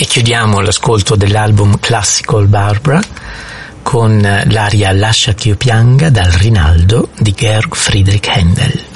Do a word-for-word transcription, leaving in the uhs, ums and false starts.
E chiudiamo l'ascolto dell'album Classical Barbara con l'aria Lascia che io pianga dal Rinaldo di Georg Friedrich Händel.